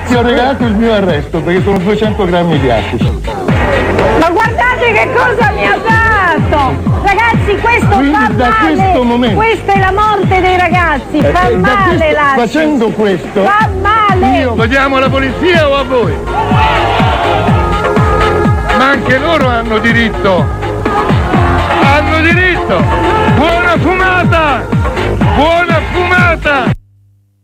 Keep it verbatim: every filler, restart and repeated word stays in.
Ti ho regalato il mio arresto perché sono duecento grammi di acqui. Ma guardate che cosa mi ha fatto! Ragazzi, questo Quindi fa da male! questo momento- Questa è la morte dei ragazzi! Fa Eh, da male questo- la. facendo questo, Fa male! io- Lo diamo alla polizia o a voi? Ma anche loro hanno diritto! Hanno diritto! Buona fumata! Buona fumata!